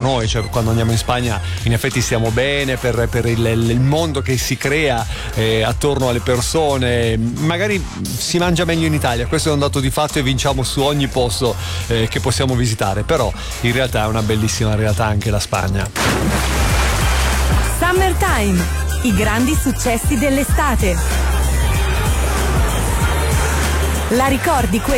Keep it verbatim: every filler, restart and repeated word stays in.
noi, cioè quando andiamo in Spagna in effetti stiamo bene per, per il, il mondo che si crea eh, attorno alle persone, magari si mangia meglio in Italia, questo è un dato di fatto e vinciamo su ogni posto eh, che possiamo visitare, però in realtà è una bellissima realtà anche la Spagna. Summertime, i grandi successi dell'estate. La ricordi